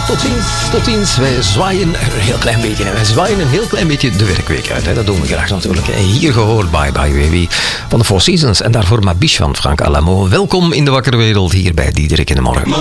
Tot ziens. Wij zwaaien een heel klein beetje. En wij zwaaien een heel klein beetje de werkweek uit. Hè. Dat doen we graag natuurlijk. En hier gehoord Bye Bye Baby van de Four Seasons. En daarvoor Mabiche van Frank Alamo. Welkom in de wakkere wereld hier bij Diederik in de Morgen.